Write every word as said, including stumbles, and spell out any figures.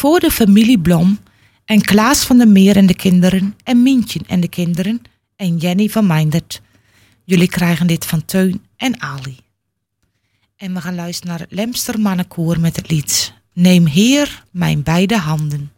voor de familie Blom en Klaas van der Meer en de kinderen en Mientje en de kinderen en Jenny van Meindert. Jullie krijgen dit van Teun en Ali. En we gaan luisteren naar het Lemster Mannenkoor met het lied Neem Heer mijn beide handen.